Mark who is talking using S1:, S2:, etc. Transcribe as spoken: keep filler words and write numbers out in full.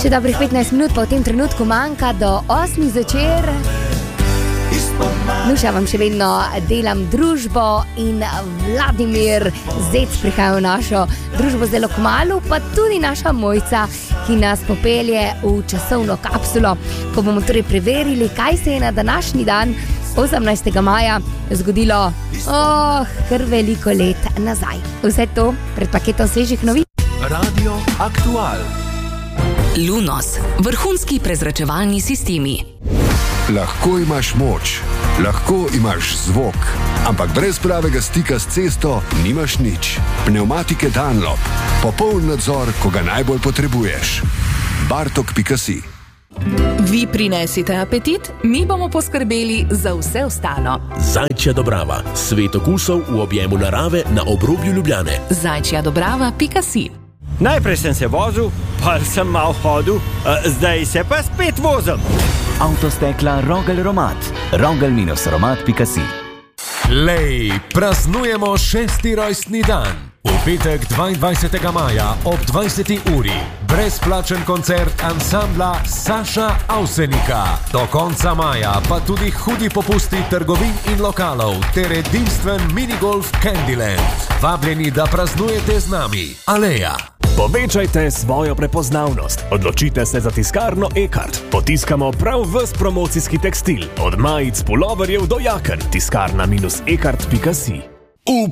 S1: Še dobrih petnajst minut pa v tem trenutku manjka do osmih zvečer. Nuša vam še vedno delam družbo in Vladimir Zec prihaja v našo družbo zelo kmalu, pa tudi naša Mojca, ki nas popelje v časovno kapsulo, ko bomo torej preverili, kaj se je na današnji dan osemnajstega maja zgodilo, oh, kar veliko let nazaj. Vse to pred paketom svežih novic.
S2: Radio Aktual.
S3: Lunos, vrhunski prezračevalni sistemi.
S4: Lahko imaš moč, lahko imaš zvok, ampak brez pravega stika s cesto nimaš nič. Pneumatike Dunlop. Popoln nadzor, ko ga najbolj potrebuješ. Bartok pika si.
S3: Vi prinesite apetit, mi bomo poskrbeli za vse ostalo.
S5: Zajčja Dobrava. Svet okusov v objemu narave na obrobju Ljubljane.
S3: zajčja dobrava pika si.
S6: Najprej sem se vozil, pa sem mal hodil, zdaj se pa spet vozim.
S7: Avtostekla Rogel Romat. rogel romat pika si.
S8: Lej, praznujemo šesti rojstni dan. V petek dvaindvajsetega maja ob dvajseti uri. Brezplačen koncert ansambla Saša Avsenika. Do konca maja pa tudi hudi popusti trgovin in lokalov ter edinstven minigolf Candyland. Vabljeni, da praznujete z nami. Aleja.
S5: Povečajte svojo prepoznavnost. Odločite se za tiskarno Ekart. Potiskamo prav ves promocijski tekstil. Od majic, puloverjev do jaken. tiskarna ekart pika si.